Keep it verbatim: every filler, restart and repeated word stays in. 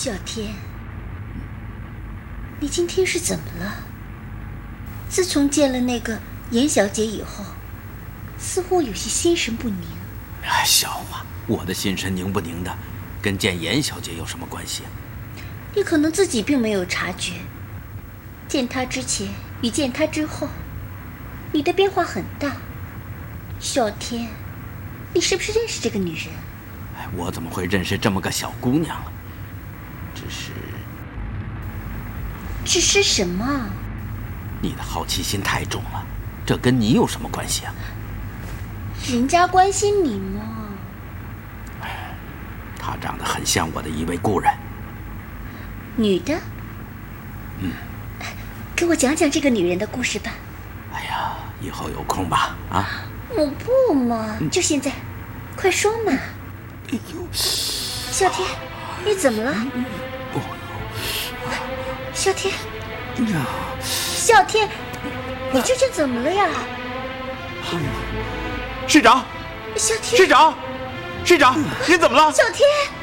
小天，你今天是怎么了？自从见了那个严小姐以后，似乎有些心神不宁。 哎，小马，我的心神宁不宁的，跟见严小姐有什么关系？ 你可能自己并没有察觉，见她之前与见她之后，你的变化很大。小天，你是不是认识这个女人？ 哎，我怎么会认识这么个小姑娘了？只是…… 只是什么？ 你的好奇心太重了，这跟你有什么关系啊？ 人家关心你吗？ 她长得很像我的一位故人。 女的？ 嗯。 给我讲讲这个女人的故事吧。 哎呀，以后有空吧，啊？ 我不嘛，就现在，快说嘛。 哎呦， 小天，你怎么了？ 哦， 小天， 呀， 小天，你究竟怎么了呀？ 市长， 小天， 市长，市长，你怎么了？ 小天。